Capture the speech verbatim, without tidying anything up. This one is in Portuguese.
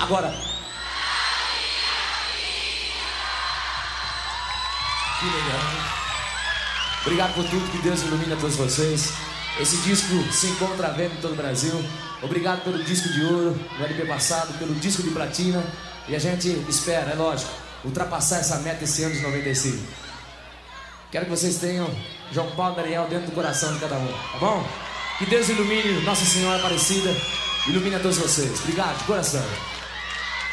Agora. Que legal. Obrigado por tudo, que Deus ilumine a todos vocês. Esse disco se encontra à venda em todo o Brasil. Obrigado pelo disco de ouro no L P passado, pelo disco de platina. E a gente espera, é lógico, ultrapassar essa meta esse ano de noventa e cinco. Quero que vocês tenham João Paulo e Daniel dentro do coração de cada um, tá bom? Que Deus ilumine Nossa Senhora Aparecida, ilumine a todos vocês. Obrigado, de coração.